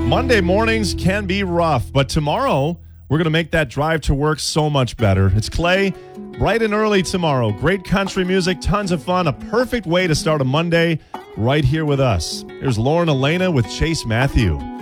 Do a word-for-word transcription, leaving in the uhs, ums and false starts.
Monday mornings can be rough, but tomorrow we're going to make that drive to work so much better. It's Clay, bright and early tomorrow. Great country music, tons of fun, a perfect way to start a Monday right here with us. Here's Lauren Elena with Chase Matthew.